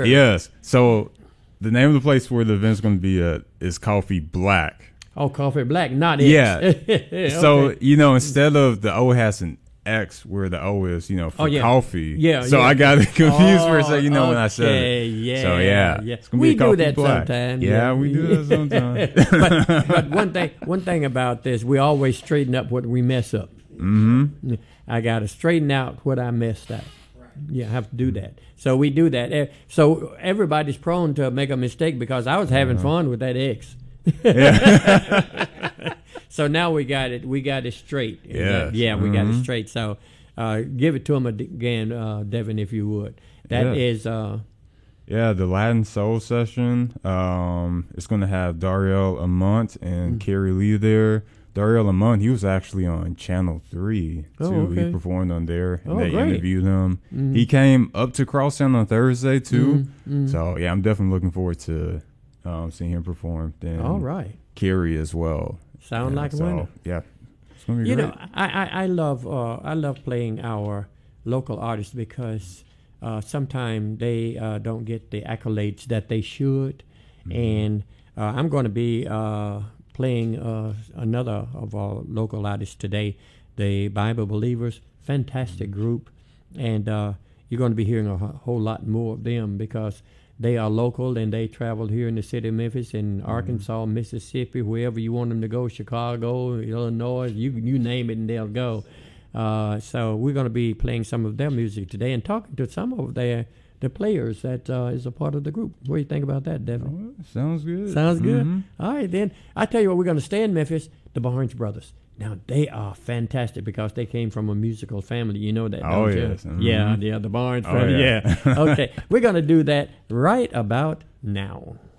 Yes. So the name of the place where the event's going to be at is Coffee Black. Oh, Coffee Black, not X. Yeah. Okay. So, instead of the O has an X where the O is, for coffee. Yeah. So I got it confused for a second, when I said it. Yeah. So, yeah. It's gonna we be Coffee do that Black. sometimes. Yeah, we do that sometimes. but one thing about this, we always straighten up what we mess up. Mm-hmm. I got to straighten out what I messed up. Yeah, I have to do that. So we do that. So everybody's prone to make a mistake because I was having fun with that X. Yeah. So now we got it. We got it straight. Yes. We got it straight. So give it to them again, Devin, if you would. That is. The Latin Soul Session. It's going to have Dario Amont and Carrie Lee there. Dario Amont, he was actually on Channel 3 too. Oh, okay. He performed on there. Oh, they great. interviewed him. He came up to Crosstown on Thursday too. So I'm definitely looking forward to seeing him perform. Then All right. Carrie as well. Sound like a winner. Yeah, it's gonna be great. I love playing our local artists because sometimes they don't get the accolades that they should, and I'm going to be playing another of our local artists today, the Bible Believers, fantastic group, and you're going to be hearing a whole lot more of them because they are local and they travel here in the city of Memphis, in Arkansas, Mississippi, wherever you want them to go, Chicago, Illinois, you name it and they'll go. So we're going to be playing some of their music today and talking to some of the players that is a part of the group. What do you think about that, Devin? Sounds good. Sounds good. All right, then. I tell you what, we're going to stay in Memphis, the Barnes Brothers. Now, they are fantastic because they came from a musical family. You know that, don't you? Yes. Yeah, the Barnes family. Yeah. Okay, we're going to do that right about now.